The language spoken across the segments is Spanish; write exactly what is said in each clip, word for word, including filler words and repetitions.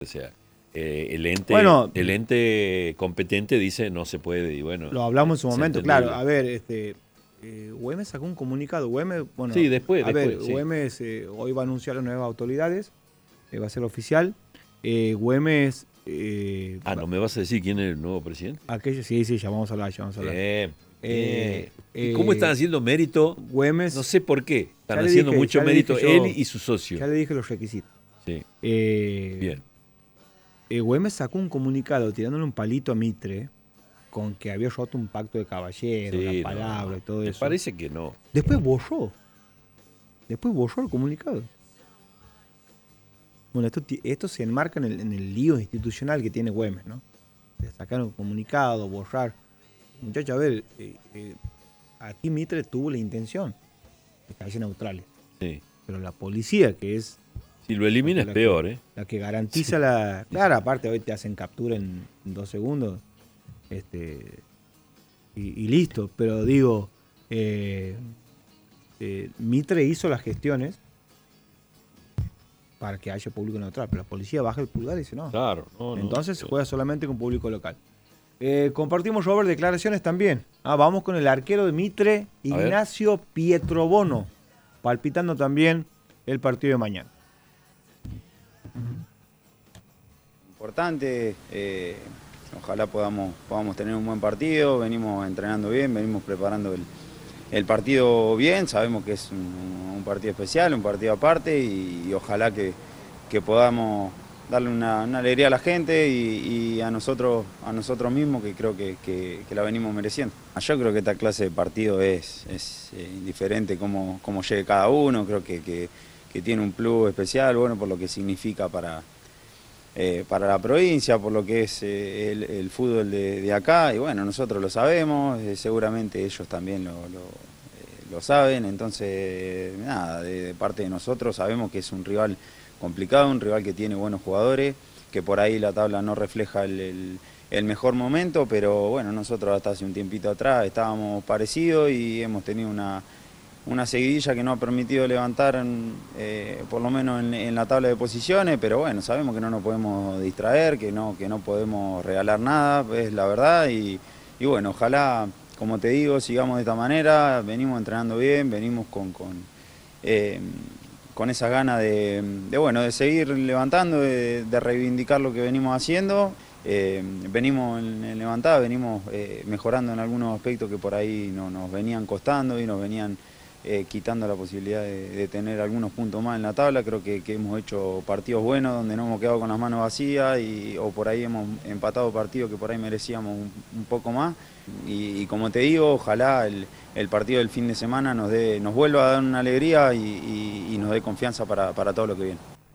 O sea, eh, el ente Bueno, el ente competente dice no se puede y bueno. lo hablamos en su es momento, entendible. claro. A ver, este, eh, Güemes sacó un comunicado. Güemes, bueno, Sí, después, a después, ver, sí. Güemes eh, hoy va a anunciar las nuevas autoridades, eh, va a ser oficial. Eh, Güemes, eh, Ah, ¿no me vas a decir quién es el nuevo presidente? aquello, sí, sí, ya vamos a hablar, ya vamos a hablar. Bien, Eh, bien. ¿Y cómo están eh, haciendo mérito? Güemes, No sé por qué. Están ya le haciendo dije, mucho ya le mérito dije yo- él y su socio. ya le dije los requisitos. Sí, Eh, bien. eh, Güemes sacó un comunicado tirándole un palito a Mitre con que había roto un pacto de caballero, Sí, la no, palabra y todo me eso. parece que no. Después borró. Después borró el comunicado. Bueno, esto, ti- esto se enmarca en el, en el lío institucional que tiene Güemes, ¿no? De sacar un comunicado, borrar. Muchachos, a ver, eh, eh, aquí Mitre tuvo la intención de caerse neutrales. Sí. Pero la policía, que es Si lo elimina es la peor, que, ¿eh? la que garantiza la... Claro, aparte hoy te hacen captura en, en dos segundos. Este, y, y listo. Pero digo, eh, eh, Mitre hizo las gestiones para que haya público neutral, pero la policía baja el pulgar y dice no. Claro, no, no. Entonces Yo- juega solamente con público local. Eh, compartimos, Robert, declaraciones también. Ah, vamos con el arquero de Mitre, A ver. Ignacio Pietrobono, palpitando también el partido de mañana. Importante, eh, ojalá podamos, podamos tener un buen partido, venimos entrenando bien, venimos preparando el, el partido bien, sabemos que es un, un partido especial, un partido aparte y, y ojalá que, que podamos darle una, una alegría a la gente y, y a nosotros a nosotros mismos que creo que, que, que la venimos mereciendo. Yo creo que esta clase de partido es, es eh, indiferente cómo, cómo llegue cada uno, creo que, que, que tiene un plus especial, bueno, por lo que significa para... Eh, para la provincia, por lo que es eh, el, el fútbol de, de acá, y bueno, nosotros lo sabemos, eh, seguramente ellos también lo, lo, eh, lo saben, entonces, eh, nada, de, de parte de nosotros sabemos que es un rival complicado, un rival que tiene buenos jugadores, que por ahí la tabla no refleja el, el, el mejor momento, pero bueno, nosotros hasta hace un tiempito atrás estábamos parecidos y hemos tenido una... una seguidilla que no ha permitido levantar, eh, por lo menos en, en la tabla de posiciones, pero bueno, sabemos que no nos podemos distraer, que no, que no podemos regalar nada, es la verdad, y, y bueno, ojalá, como te digo, sigamos de esta manera, venimos entrenando bien, venimos con, con, eh, con esa gana de, de, bueno, de seguir levantando, de, de reivindicar lo que venimos haciendo. Eh, venimos en, en levantada, venimos eh, mejorando en algunos aspectos que por ahí no, nos venían costando y nos venían Eh, quitando la posibilidad de, de tener algunos puntos más en la tabla. Creo que, que hemos hecho partidos buenos donde no hemos quedado con las manos vacías y, o por ahí hemos empatado partidos que por ahí merecíamos un, un poco más y, y como te digo, ojalá el, el partido del fin de semana nos, dé, nos vuelva a dar una alegría y, y, y nos dé confianza para, para todo lo que viene.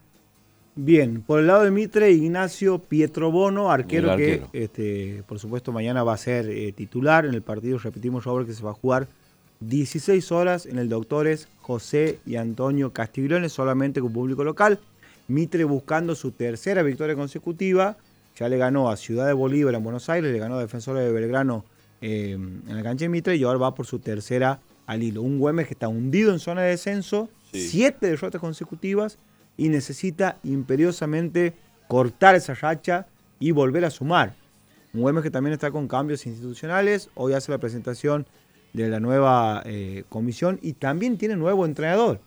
Bien, por el lado de Mitre, Ignacio Pietrobono, arquero, arquero. que este, por supuesto mañana va a ser eh, titular en el partido, repetimos, Robert, que se va a jugar dieciséis horas en el Doctores José y Antonio Castigliones, solamente con público local. Mitre buscando su tercera victoria consecutiva, ya le ganó a Ciudad de Bolívar en Buenos Aires, le ganó a Defensores de Belgrano eh, en la cancha de Mitre y ahora va por su tercera al hilo. Un Güemes que está hundido en zona de descenso, Sí. siete derrotas consecutivas y necesita imperiosamente cortar esa racha y volver a sumar. Un Güemes que también está con cambios institucionales, hoy hace la presentación de la nueva eh, comisión y también tiene nuevo entrenador,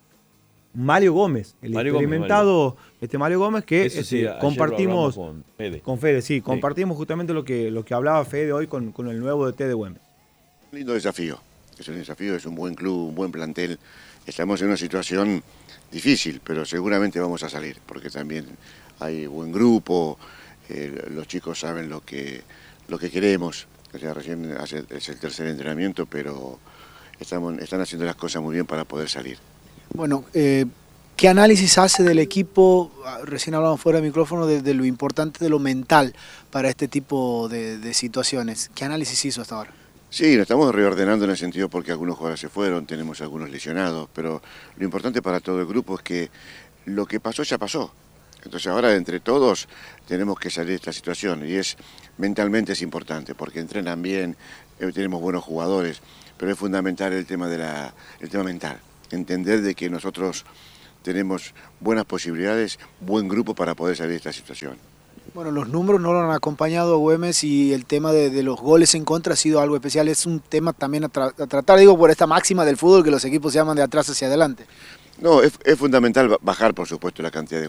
Mario Gómez, el Mario Gómez, experimentado Mario. Este Mario Gómez que Eso sí, este, ayer lo compartimos hablamos con Fede. con Fede, sí, compartimos justamente lo que, lo que hablaba Fede hoy con, con el nuevo D T de Güemes. Un lindo desafío, es un desafío, es un buen club, un buen plantel. Estamos en una situación difícil, pero seguramente vamos a salir, porque también hay buen grupo, eh, los chicos saben lo que, lo que queremos. O sea, recién hace, es el tercer entrenamiento, pero estamos, están haciendo las cosas muy bien para poder salir. Bueno, eh, ¿qué análisis hace del equipo? Recién hablamos fuera de micrófono de, de lo importante de lo mental para este tipo de, de situaciones. ¿Qué análisis hizo hasta ahora? Sí, lo estamos reordenando en el sentido porque algunos jugadores se fueron, tenemos algunos lesionados, pero lo importante para todo el grupo es que lo que pasó ya pasó. Entonces ahora entre todos tenemos que salir de esta situación y es mentalmente es importante porque entrenan bien, eh, tenemos buenos jugadores, pero es fundamental el tema de la, el tema mental, entender de que nosotros tenemos buenas posibilidades, buen grupo para poder salir de esta situación. Bueno, los números no lo han acompañado a Güemes y el tema de, de los goles en contra ha sido algo especial. Es un tema también a, tra a tratar, digo, por esta máxima del fútbol que los equipos se llaman de atrás hacia adelante. No, es, es fundamental bajar, por supuesto, la cantidad de goles.